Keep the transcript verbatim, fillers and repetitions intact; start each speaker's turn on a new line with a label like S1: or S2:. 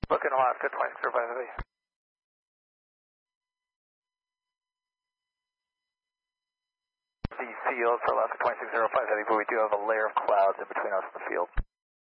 S1: Looking Alaska, twenty-six oh five Heavy. The field for Alaska twenty-six oh five Heavy, but we do have a layer of clouds in between us and the field.